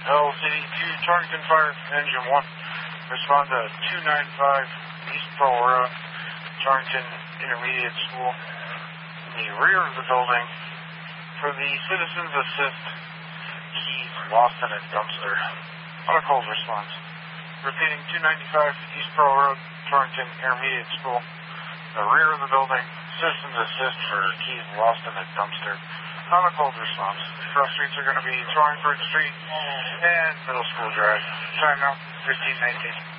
LCD 2 Torrington Fire, Engine 1. Respond to 295 East Pearl Road, Torrington Intermediate School, in the rear of the building. For the Citizens Assist, keys lost in a dumpster. On a cold response. Repeating 295 East Pearl Road, Torrington Intermediate School, in the rear of the building. Citizens Assist for keys lost in a dumpster. On a cold response. Cross streets are going to be Torringford Street and Middle School Drive. Time now, 15:19.